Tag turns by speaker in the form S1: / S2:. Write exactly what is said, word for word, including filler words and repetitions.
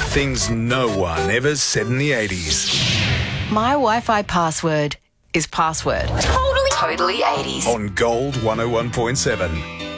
S1: Things no one ever said in the eighties.
S2: My Wi-Fi password is password.
S3: Totally.
S2: Totally eighties.
S1: On Gold one oh one point seven.